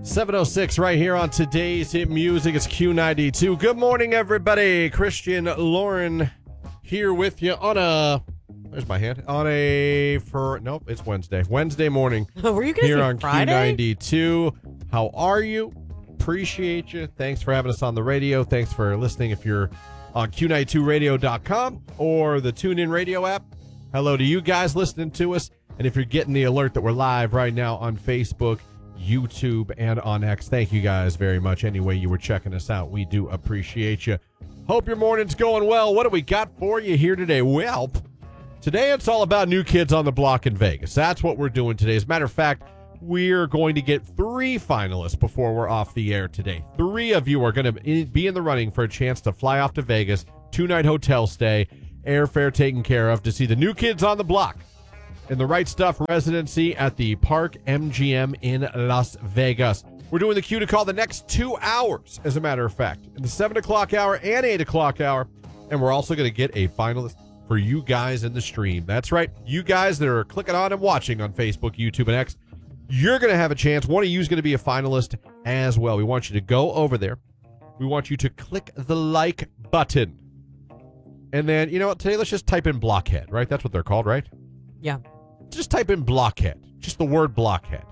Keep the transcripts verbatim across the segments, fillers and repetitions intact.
seven oh six right here on today's hit music. It's Q ninety-two. Good morning, everybody. Christian Lauren here with you on a, there's my hand, on a, for, nope, it's Wednesday. Wednesday morning. Were you going to here say on Friday? Q ninety-two. How are you? Appreciate you. Thanks for having us on the radio. Thanks for listening if you're on Q ninety-two radio dot com or the TuneIn Radio app. Hello to you guys listening to us. And if you're getting the alert that we're live right now on Facebook, YouTube, and on X, thank you guys very much. Anyway, you were checking us out. We do appreciate you. Hope your morning's going well. What do we got for you here today? Well, today it's all about New Kids on the Block in Vegas. That's what we're doing today. As a matter of fact, we're going to get three finalists before we're off the air today. Three of you are going to be in the running for a chance to fly off to Vegas, two-night hotel stay, airfare taken care of, to see the New Kids on the Block in the Right Stuff residency at the Park M G M in Las Vegas. We're doing the cue to call the next two hours, as a matter of fact, in the seven o'clock hour and eight o'clock hour. And we're also going to get a finalist for you guys in the stream. That's right. You guys that are clicking on and watching on Facebook, YouTube, and X, you're going to have a chance. One of you is going to be a finalist as well. We want you to go over there. We want you to click the like button. And then, you know what, today let's just type in blockhead, right? That's what they're called, right? Yeah. Just type in blockhead. Just the word blockhead.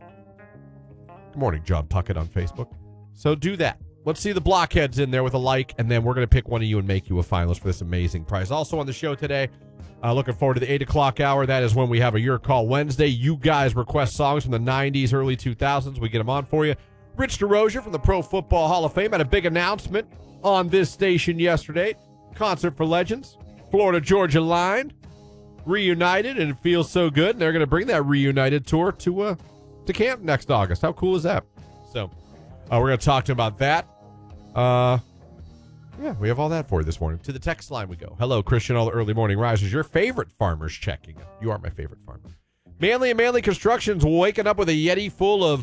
Good morning, John Puckett on Facebook. So do that. Let's see the blockheads in there with a like, and then we're going to pick one of you and make you a finalist for this amazing prize. Also on the show today, uh, looking forward to the eight o'clock hour. That is when we have a Your Call Wednesday. You guys request songs from the nineties, early two thousands. We get them on for you. Rich DeRozier from the Pro Football Hall of Fame had a big announcement on this station yesterday. Concert for Legends. Florida-Georgia line reunited, and it feels so good. And they're going to bring that reunited tour to uh, to camp next August. How cool is that? So uh, we're going to talk to him about that. Uh, yeah, we have all that for you this morning. To the text line we go. Hello, Christian, all the early morning risers. Your favorite farmers checking. You are my favorite farmer. Manly and Manly Construction's waking up with a Yeti full of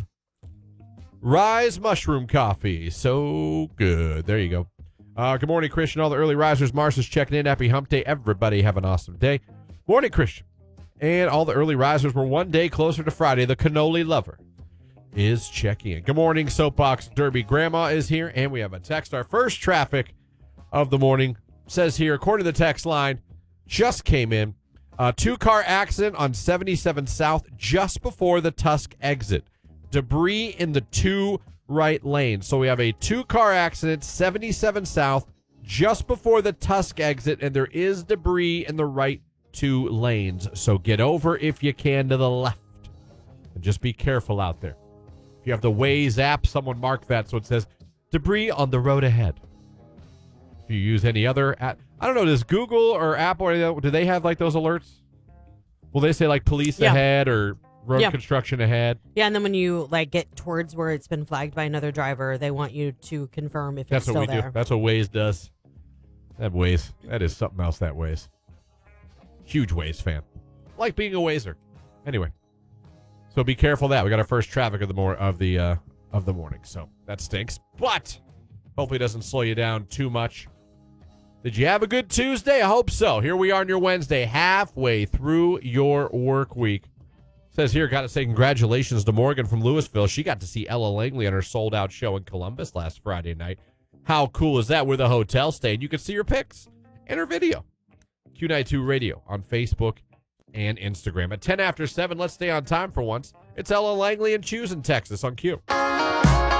Rise mushroom coffee. So good. There you go. Uh, good morning, Christian, all the early risers. Mars is checking in. Happy hump day. Everybody have an awesome day. Morning, Christian. And all the early risers were one day closer to Friday. The cannoli lover is checking in. Good morning, Soapbox Derby. Grandma is here, and we have a text. Our first traffic of the morning says here, according to the text line, just came in. A two-car accident on seventy-seven South just before the Tusk exit. Debris in the two right lanes. So we have a two-car accident, seventy-seven South, just before the Tusk exit, and there is debris in the right two lanes. So get over if you can to the left. And just be careful out there. If you have the Waze app, someone mark that so it says debris on the road ahead. If you use any other app, I don't know, does Google or Apple, or do they have like those alerts? Will they say like police Yeah. ahead or road Yeah. construction ahead? Yeah, and then when you like get towards where it's been flagged by another driver, they want you to confirm if That's it's what still we there. do. That's what Waze does. That Waze. That is something else, that Waze. Huge Waze fan. Like being a Wazer. Anyway. So be careful of that. We got our first traffic of the more of the uh, of the morning. So that stinks. But hopefully it doesn't slow you down too much. Did you have a good Tuesday? I hope so. Here we are on your Wednesday, halfway through your work week. Says here, got to say congratulations to Morgan from Louisville. She got to see Ella Langley on her sold-out show in Columbus last Friday night. How cool is that? With a hotel stay, and you can see her pics and her video. Q ninety-two Radio on Facebook and Instagram. At ten after seven, let's stay on time for once. It's Ella Langley in Choosing, Texas on Q.